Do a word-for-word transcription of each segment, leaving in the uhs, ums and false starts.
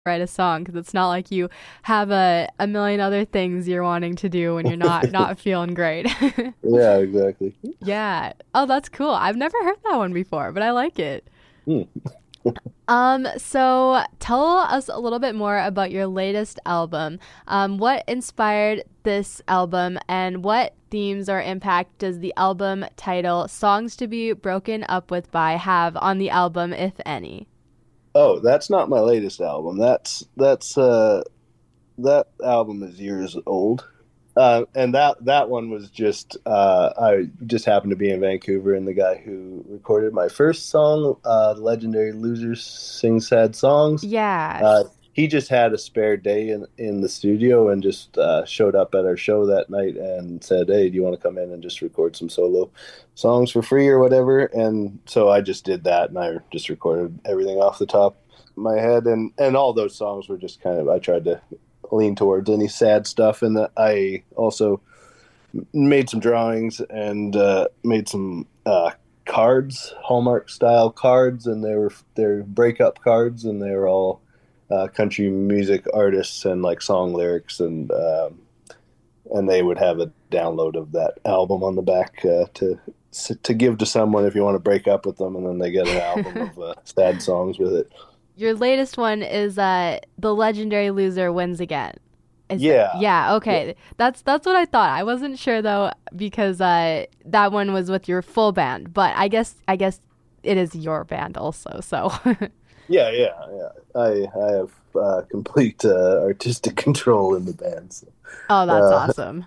write a song because it's not like you have a, a million other things you're wanting to do when you're not not feeling great. Yeah, exactly. Yeah. Oh, that's cool. I've never heard that one before, but I like it. Hmm. Um, so tell us a little bit more about your latest album. Um, what inspired this album and what themes or impact does the album title Songs to Be Broken Up With By have on the album, if any? Oh, that's not my latest album. That's that's uh that album is years old. Uh, and that that one was just uh, I just happened to be in Vancouver, and the guy who recorded my first song, uh, the legendary Losers Sing Sad Songs, Yeah. uh, he just had a spare day in in the studio and just uh, showed up at our show that night and said, "Hey, do you want to come in and just record some solo songs for free or whatever?" And so I just did that, and I just recorded everything off the top of my head, and and all those songs were just kind of I tried to lean towards any sad stuff, and that I also made some drawings and uh, made some uh, cards, Hallmark style cards, and they were they're breakup cards, and they were all uh, country music artists and like song lyrics, and um, and they would have a download of that album on the back uh, to to give to someone if you want to break up with them, and then they get an album of uh, sad songs with it. Your latest one is uh the legendary loser wins again. Is that, Yeah, yeah, yeah, okay. That's that's what I thought. I wasn't sure though because uh that one was with your full band, but I guess I guess it is your band also. So yeah, yeah, yeah. I I have uh, complete uh, artistic control in the band. So. oh, that's Uh, awesome.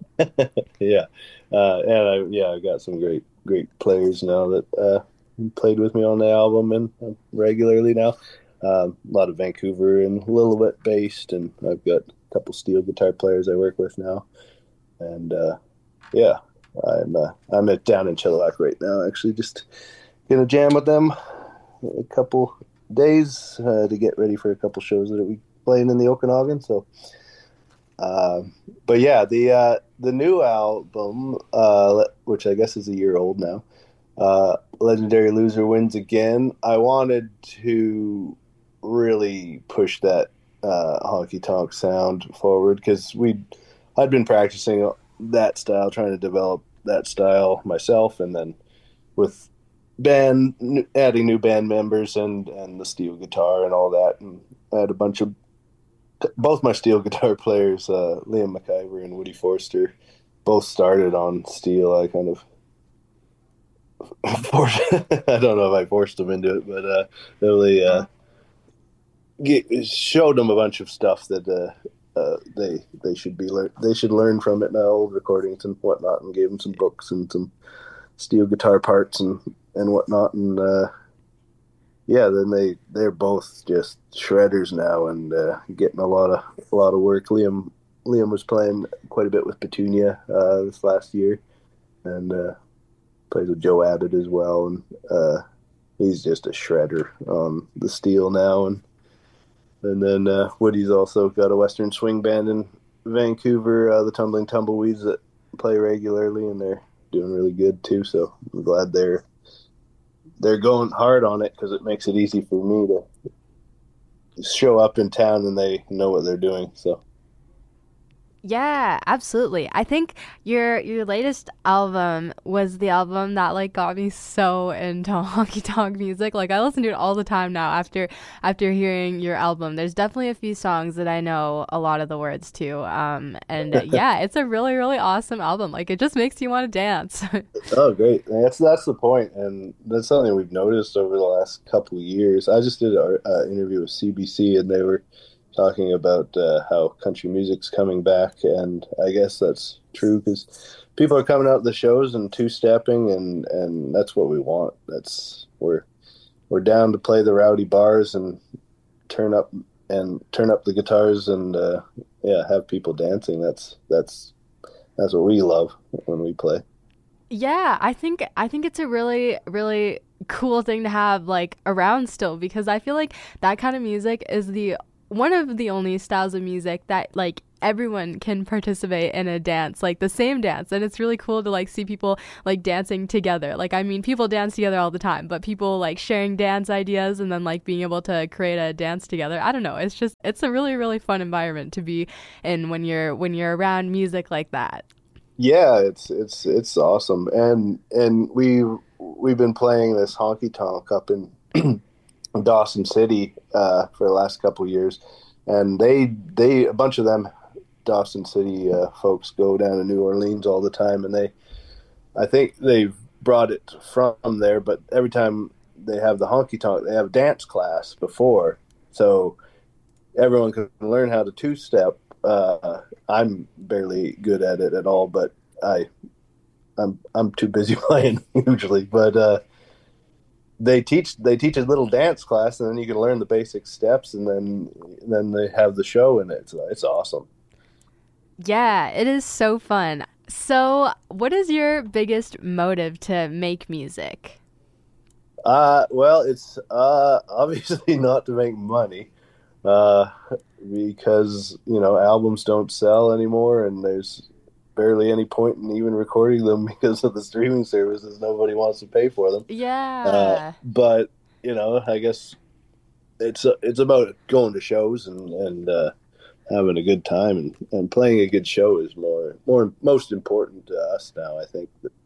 yeah, uh, and I yeah I got some great great players now that uh, played with me on the album and uh, regularly now. Um, a lot of Vancouver and a little bit based, and I've got a couple steel guitar players I work with now, and uh, yeah, I'm uh, I'm at down in Chilliwack right now. Actually, just gonna jam with them a couple days uh, to get ready for a couple shows that we playing in the Okanagan. So, uh, but yeah, the uh, the new album, uh, which I guess is a year old now, uh, Legendary Loser Wins Again. I wanted to really push that uh, honky tonk sound forward because we I'd been practicing that style, trying to develop that style myself, and then with band adding new band members and and the steel guitar and all that, and I had a bunch of both my steel guitar players, uh, Liam McIver and Woody Forster, both started on steel. I kind of forced, I don't know if I forced them into it, but uh, really uh, get, showed them a bunch of stuff that uh, uh, they they should be lear- they should learn from it now, old recordings and whatnot, and gave them some books and some steel guitar parts and and whatnot, and uh, yeah, then they they're both just shredders now and uh, getting a lot of a lot of work. Liam Liam was playing quite a bit with Petunia uh, this last year, and uh, plays with Joe Abbott as well, and uh, he's just a shredder on the steel now. And and then uh, Woody's also got a Western swing band in Vancouver, uh, the Tumbling Tumbleweeds, that play regularly, and they're doing really good too. So I'm glad they're they're going hard on it because it makes it easy for me to show up in town and they know what they're doing. So Yeah, absolutely. I think your your latest album was the album that like got me so into honky tonk music. Like I listen to it all the time now after after hearing your album. There's definitely a few songs that I know a lot of the words to. Um and uh, yeah, it's a really really awesome album. Like it just makes you want to dance. oh, great! That's that's the point, and that's something we've noticed over the last couple of years. I just did an uh, interview with C B C, and they were talking about uh, how country music's coming back, and I guess that's true because people are coming out to the shows and two stepping, and and that's what we want. That's we're we're down to play the rowdy bars and turn up and turn up the guitars and uh, yeah, have people dancing. That's that's that's what we love when we play. Yeah, I think I think it's a really really cool thing to have like around still because I feel like that kind of music is the one of the only styles of music that like everyone can participate in a dance, like the same dance. And it's really cool to like see people like dancing together. Like, I mean, people dance together all the time, but people like sharing dance ideas and then like being able to create a dance together. I don't know. It's just, it's a really, really fun environment to be in when you're, when you're around music like that. Yeah, it's it's it's awesome, and and we we've been playing this honky tonk up in Dawson City uh, for the last couple of years, and they they a bunch of them Dawson City uh, folks go down to New Orleans all the time, and they I think they've brought it from there, but every time they have the honky tonk, they have dance class before, so everyone can learn how to two step. Uh, I'm barely good at it at all, but I, I'm I'm too busy playing usually. But uh, they teach they teach a little dance class, and then you can learn the basic steps, and then then they have the show, and it's it's awesome. Yeah, it is so fun. So, what is your biggest motive to make music? Uh, well, it's uh, obviously not to make money. Uh, because you know albums don't sell anymore, and there's barely any point in even recording them because of the streaming services. Nobody wants to pay for them. Uh, Yeah. but you know, I guess it's uh, it's about going to shows and and uh, having a good time, and, and playing a good show is more more most important to us now. I think that,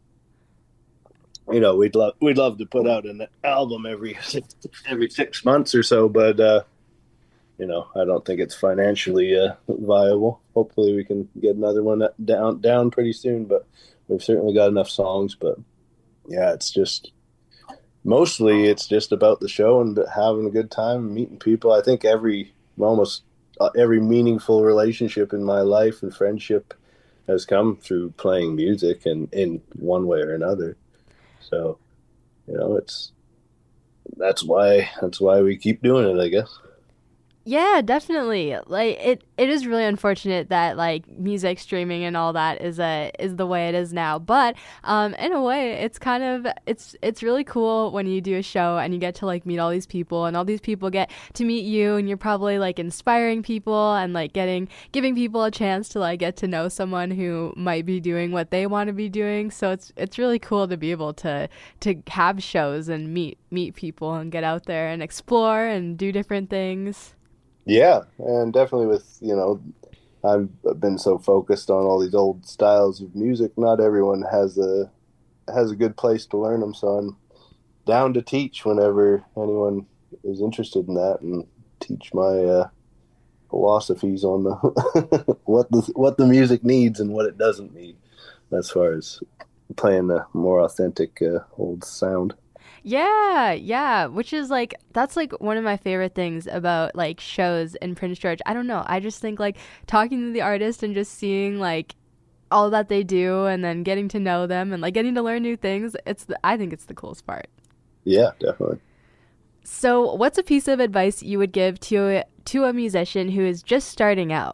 you know, we'd love we'd love to put out an album every every six months or so, but. Uh, You know, I don't think it's financially uh, viable. Hopefully, we can get another one down down pretty soon. But we've certainly got enough songs. But yeah, it's just mostly it's just about the show and having a good time, meeting people. I think every almost uh, every meaningful relationship in my life and friendship has come through playing music, and in one way or another. So you know, it's that's why that's why we keep doing it, I guess. Yeah, definitely. Like it it is really unfortunate that like music streaming and all that is a is the way it is now. But um in a way it's kind of it's it's really cool when you do a show and you get to like meet all these people, and all these people get to meet you, and you're probably like inspiring people and like getting giving people a chance to like get to know someone who might be doing what they want to be doing. So it's it's really cool to be able to to have shows and meet meet people and get out there and explore and do different things. Yeah, and definitely with, you know, I've been so focused on all these old styles of music. Not everyone has a has a good place to learn them, so I'm down to teach whenever anyone is interested in that, and teach my uh, philosophies on the what the what the music needs and what it doesn't need, as far as playing the more authentic uh, old sound. Yeah, yeah, which is like that's like one of my favorite things about like shows in Prince George. I don't know. I just think like talking to the artist and just seeing like all that they do and then getting to know them and like getting to learn new things, it's the, I think it's the coolest part. Yeah, definitely. So, what's a piece of advice you would give to to a musician who is just starting out?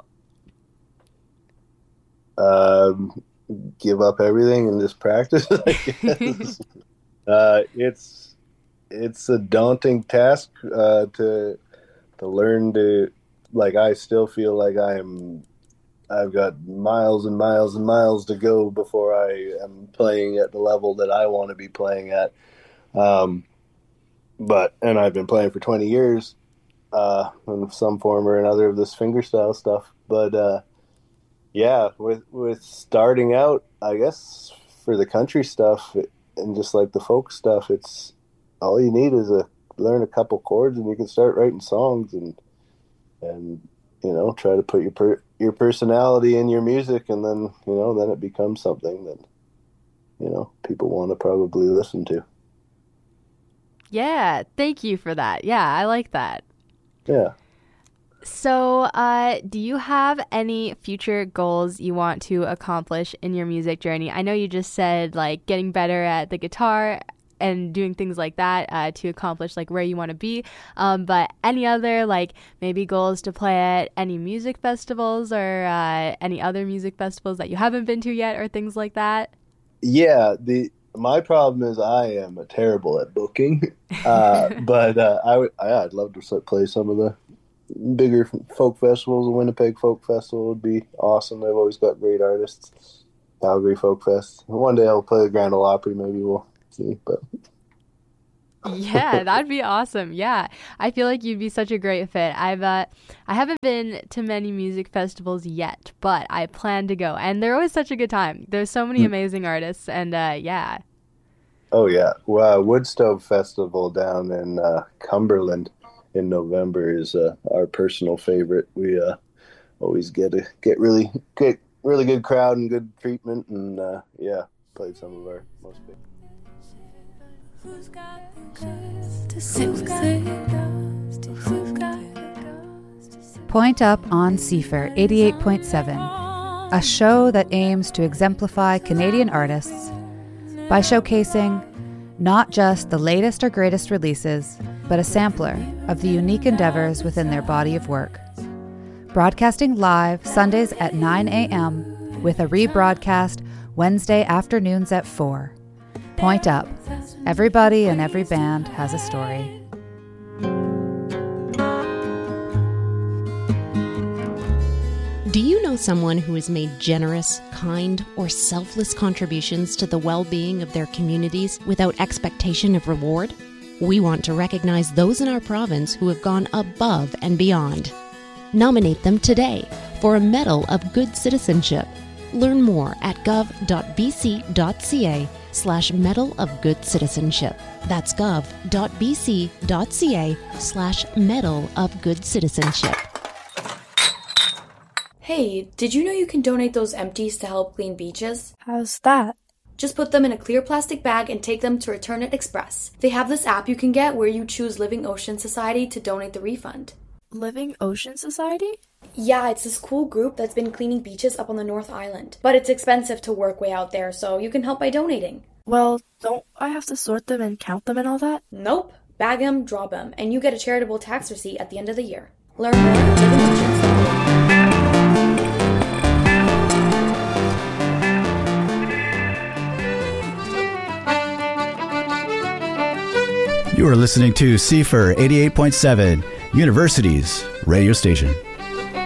Um, give up everything and just practice, I guess. Uh, it's it's a daunting task uh, to to learn to like. I still feel like I'm I've got miles and miles and miles to go before I am playing at the level that I want to be playing at. Um, but and I've been playing for twenty years uh, in some form or another of this fingerstyle stuff. But uh, yeah, with with starting out, I guess for the country stuff. It, and just like the folk stuff, it's all you need is a learn a couple chords, and you can start writing songs, and and you know try to put your per, your personality in your music, and then you know then it becomes something that you know people want to probably listen to. Yeah, thank you for that. Yeah, I like that. Yeah. So, uh, do you have any future goals you want to accomplish in your music journey? I know you just said like getting better at the guitar and doing things like that uh, to accomplish like where you want to be. Um, but any other like maybe goals to play at any music festivals or uh, any other music festivals that you haven't been to yet or things like that? Yeah. The my problem is I am terrible at booking, uh, but uh, I would I, I'd love to play some of the bigger folk festivals. The Winnipeg Folk Festival would be awesome. They've always got great artists. Calgary Folk Fest. One day I'll play the Grand Ole Opry. Maybe we'll see. But yeah, that'd be awesome. Yeah, I feel like you'd be such a great fit. I've uh, I haven't been to many music festivals yet, but I plan to go, and they're always such a good time. There's so many amazing artists, and uh, yeah. Oh yeah, well, Woodstove Festival down in uh, Cumberland in November is uh, our personal favorite. We uh, always get a get really get really good crowd and good treatment, and uh, yeah, played some of our most big. Point Up on C F R eighty-eight point seven, a show that aims to exemplify Canadian artists by showcasing not just the latest or greatest releases, but a sampler of the unique endeavors within their body of work. Broadcasting live Sundays at nine a.m. with a rebroadcast Wednesday afternoons at four. Point Up. Everybody and every band has a story. Do you know someone who has made generous, kind, or selfless contributions to the well-being of their communities without expectation of reward? We want to recognize those in our province who have gone above and beyond. Nominate them today for a Medal of Good Citizenship. Learn more at gov.bc.ca slash Medal of Good Citizenship. That's gov.bc.ca slash Medal of Good Citizenship. Hey, did you know you can donate those empties to help clean beaches? How's that? Just put them in a clear plastic bag and take them to Return It Express. They have this app you can get where you choose Living Ocean Society to donate the refund. Living Ocean Society? Yeah, it's this cool group that's been cleaning beaches up on the North Island. But it's expensive to work way out there, so you can help by donating. Well, don't I have to sort them and count them and all that? Nope. Bag them, drop them, and you get a charitable tax receipt at the end of the year. Learn more at Living Ocean Society. You are listening to C F R eighty-eight point seven, University's radio station.